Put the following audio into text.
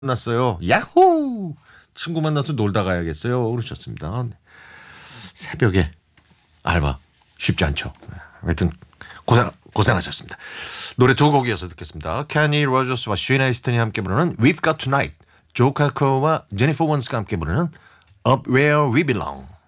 만났어요. 야호! 친구 만나서 놀다 가야겠어요. 그러셨습니다. 새벽에 알바 쉽지 않죠. 하여튼 고생하셨습니다. 노래 두 곡 이어서 듣겠습니다. 케니 로저스와 쉬나 이스턴이 함께 부르는 We've Got Tonight, 조 카커와 제니퍼 원스가 함께 부르는 Up Where We Belong.